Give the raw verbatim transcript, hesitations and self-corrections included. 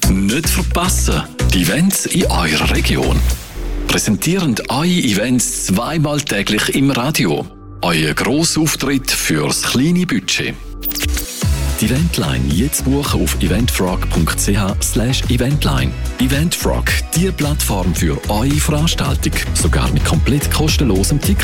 Nicht verpassen, die Events in eurer Region. Präsentierend eure Events zweimal täglich im Radio. Euer Grossauftritt fürs kleine Budget. Die Eventline jetzt buchen auf eventfrog punkt c h slash eventline. Eventfrog, die Plattform für eure Veranstaltung. Sogar mit komplett kostenlosem Ticket.